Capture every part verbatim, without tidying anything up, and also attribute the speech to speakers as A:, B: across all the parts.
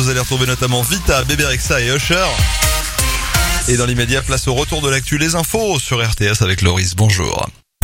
A: Vous allez retrouver notamment Vita, Bébé Rexha et Usher. Et dans l'immédiat, place au retour de l'actu, les infos sur R T S avec Loris. Bonjour.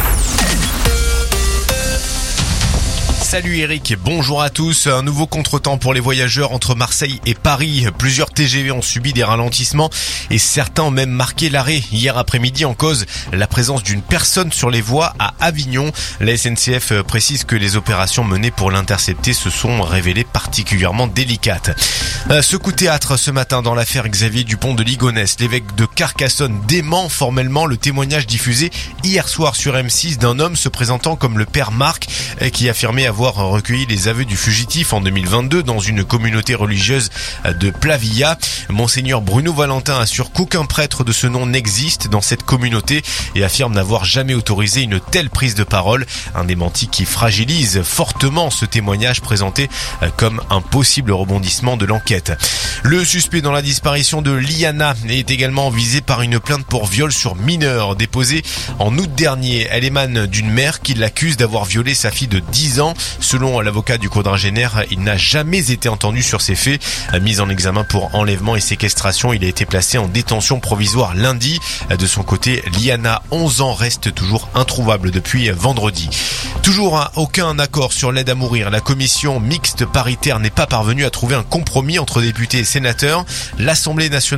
B: Salut Eric, bonjour à tous. Un nouveau contretemps pour les voyageurs entre Marseille et Paris. Plusieurs T G V ont subi des ralentissements et certains ont même marqué l'arrêt hier après-midi en cause la présence d'une personne sur les voies à Avignon. La S N C F précise que les opérations menées pour l'intercepter se sont révélées particulièrement délicates. Ce coup de théâtre ce matin dans l'affaire Xavier Dupont de Ligonnès. L'évêque de Carcassonne dément formellement le témoignage diffusé hier soir sur M six d'un homme se présentant comme le père Marc qui affirmait avoir recueilli les aveux du fugitif en deux mille vingt-deux dans une communauté religieuse de Plavia. Monseigneur Bruno Valentin assure qu'aucun prêtre de ce nom n'existe dans cette communauté et affirme n'avoir jamais autorisé une telle prise de parole. Un démenti qui fragilise fortement ce témoignage présenté comme un possible rebondissement de l'enquête. Le suspect dans la disparition de Liana est également visé par une plainte pour viol sur mineur déposée en août dernier. Elle émane d'une mère qui l'accuse d'avoir violé sa fille de dix ans. Selon l'avocat du quadragénaire, il n'a jamais été entendu sur ces faits. Mis en examen pour enlèvement et séquestration, il a été placé en détention provisoire lundi. De son côté, Liana, onze ans, reste toujours introuvable depuis vendredi. Toujours hein, aucun accord sur l'aide à mourir. La commission mixte paritaire n'est pas parvenue à trouver un compromis entre députés et sénateurs. L'Assemblée nationale